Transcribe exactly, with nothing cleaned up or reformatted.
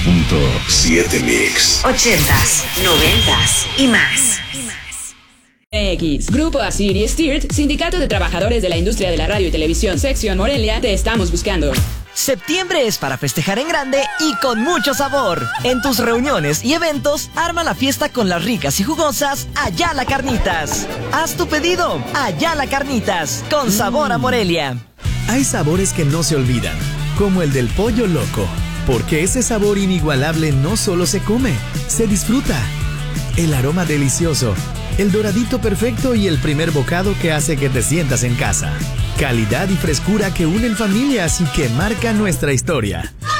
punto siete Mix. Ochentas, noventas y más. X, Grupo Asir y Stirt, Sindicato de Trabajadores de la Industria de la Radio y Televisión, Sección Morelia, te estamos buscando. Septiembre es para festejar en grande y con mucho sabor. En tus reuniones y eventos, arma la fiesta con las ricas y jugosas Ayala Carnitas. Haz tu pedido, Ayala Carnitas, con sabor a Morelia. Hay sabores que no se olvidan, como el del pollo loco, porque ese sabor inigualable no solo se come, se disfruta. El aroma delicioso, el doradito perfecto y el primer bocado que hace que te sientas en casa. Calidad y frescura que unen familias y que marcan nuestra historia.